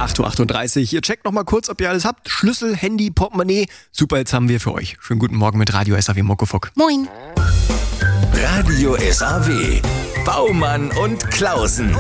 8:38 Uhr. Ihr checkt noch mal kurz, ob ihr alles habt. Schlüssel, Handy, Portemonnaie. Super, jetzt haben wir für euch. Schönen guten Morgen mit Radio SAW Muckefuck. Moin. Radio SAW. Baumann und Klausen.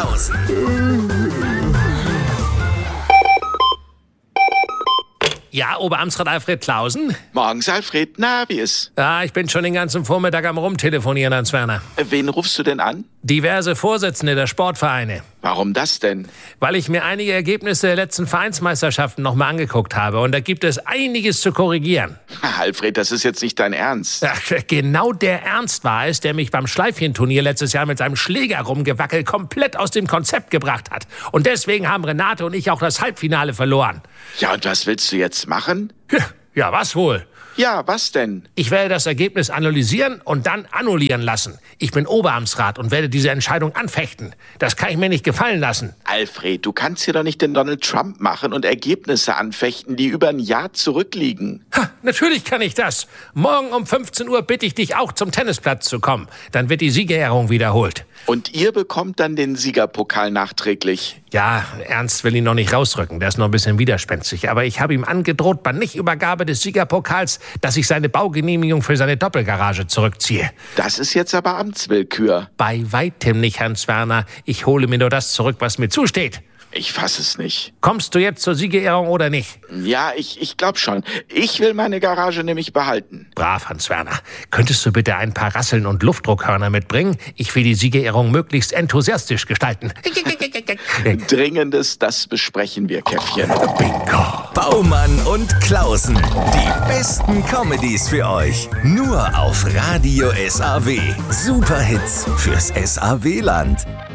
Ja, Oberamtsrat Alfred Klausen? Morgens, Alfred. Na, wie ist? Ja, ich bin schon den ganzen Vormittag am Rumtelefonieren, Hans Werner. Wen rufst du denn an? Diverse Vorsitzende der Sportvereine. Warum das denn? Weil ich mir einige Ergebnisse der letzten Vereinsmeisterschaften nochmal angeguckt habe. Und da gibt es einiges zu korrigieren. Alfred, das ist jetzt nicht dein Ernst. Ach, genau der Ernst war es, der mich beim Schleifchenturnier letztes Jahr mit seinem Schläger rumgewackelt komplett aus dem Konzept gebracht hat. Und deswegen haben Renate und ich auch das Halbfinale verloren. Ja, und was willst du jetzt machen? Ja, was wohl? Ja, was denn? Ich werde das Ergebnis analysieren und dann annullieren lassen. Ich bin Oberamtsrat und werde diese Entscheidung anfechten. Das kann ich mir nicht gefallen lassen. Alfred, du kannst hier doch nicht den Donald Trump machen und Ergebnisse anfechten, die über ein Jahr zurückliegen. Ha, natürlich kann ich das. Morgen um 15 Uhr bitte ich dich auch zum Tennisplatz zu kommen. Dann wird die Siegerehrung wiederholt. Und ihr bekommt dann den Siegerpokal nachträglich. Ja, Ernst will ihn noch nicht rausrücken. Der ist noch ein bisschen widerspenstig. Aber ich habe ihm angedroht, bei Nichtübergabe des Siegerpokals, dass ich seine Baugenehmigung für seine Doppelgarage zurückziehe. Das ist jetzt aber Amtswillkür. Bei weitem nicht, Hans Werner. Ich hole mir nur das zurück, was mir zusteht. Ich fass es nicht. Kommst du jetzt zur Siegerehrung oder nicht? Ja, ich glaube schon. Ich will meine Garage nämlich behalten. Brav, Hans Werner. Könntest du bitte ein paar Rasseln und Luftdruckhörner mitbringen? Ich will die Siegerehrung möglichst enthusiastisch gestalten. Dringendes, das besprechen wir, Käffchen. Bingo. Baumann und Klausen. Die besten Comedies für euch. Nur auf Radio SAW. Superhits fürs SAW-Land.